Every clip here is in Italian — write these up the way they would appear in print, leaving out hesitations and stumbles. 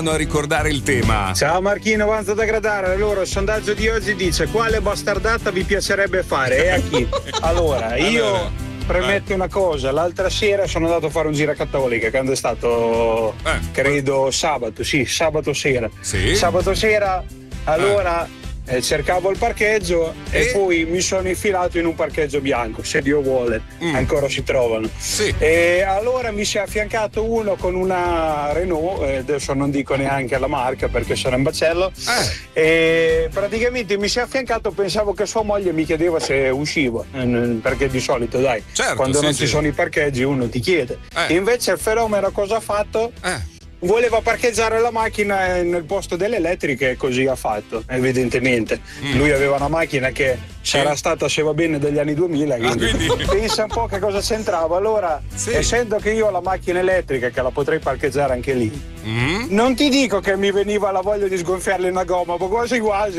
a ricordare il tema. Ciao Marchino, Vanzo da Gradare. Allora, il sondaggio di oggi dice: quale bastardata vi piacerebbe fare e a chi? Allora, io premetto una cosa: l'altra sera sono andato a fare un giro a Cattolica, quando è stato credo sabato sera. Sì? Sabato sera, allora cercavo il parcheggio e poi mi sono infilato in un parcheggio bianco, se Dio vuole, ancora si trovano. Sì. E allora mi si è affiancato uno con una Renault, adesso non dico neanche la marca perché sono in bacello, e praticamente mi si è affiancato, pensavo che sua moglie mi chiedeva se uscivo, perché di solito dai, certo, quando non ci sono i parcheggi uno ti chiede. Invece il fenomeno cosa ha fatto? Voleva parcheggiare la macchina nel posto delle elettriche e così ha fatto, evidentemente. Lui aveva una macchina che sarà stata, se va bene, degli anni 2000, quindi pensa un po' che cosa c'entrava. Allora, essendo che io ho la macchina elettrica che la potrei parcheggiare anche lì, non ti dico che mi veniva la voglia di sgonfiarle una gomma, ma quasi.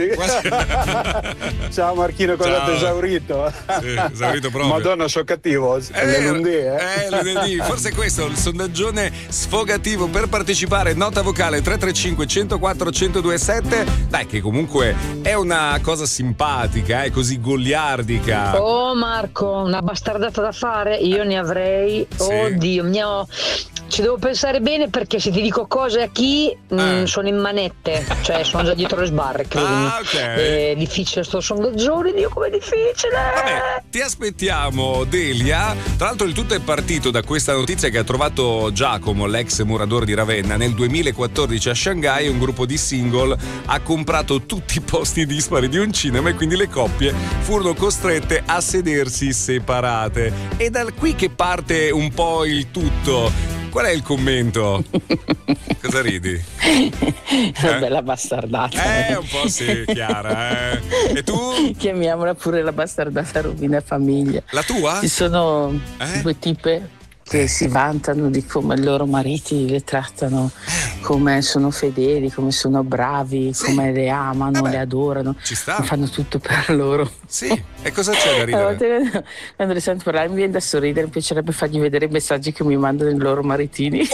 Ciao Marchino, cosa ti esaurito? Sì, esaurito proprio. Madonna, sono cattivo. Lunedì. Forse questo è il sondaggione sfogativo per partecipare. Nota vocale 335 104 1027. Dai, che comunque è una cosa simpatica, così goliardica. Oh Marco, una bastardata da fare? Io ne avrei. Oddio, ci devo pensare bene, perché se ti dico cose a chi sono in manette, cioè sono già dietro le sbarre, credimi. È difficile sto sondaggione, Dio com'è difficile. Vabbè, ti aspettiamo Delia. Tra l'altro il tutto è partito da questa notizia che ha trovato Giacomo, l'ex muratore di Ravenna. Nel 2014 a Shanghai un gruppo di single ha comprato tutti i posti dispari di un cinema e quindi le coppie furono costrette a sedersi separate. E da qui che parte un po' il tutto. Qual è il commento? Cosa ridi? Una bella bastardata. Un po' sì, Chiara. E tu? Chiamiamola pure la bastardata rovina famiglia. La tua? Ci sono due tipe che si vantano di come i loro mariti le trattano, come sono fedeli, come sono bravi, come le amano, le adorano. Ci sta. Fanno tutto per loro. Sì, e cosa c'è da ridere? A volte, quando le sento parlare mi viene da sorridere, mi piacerebbe fargli vedere i messaggi che mi mandano i loro maritini.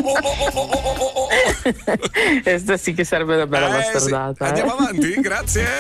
Questa sì che sarebbe una bella bastardata. Sì. Andiamo avanti, grazie.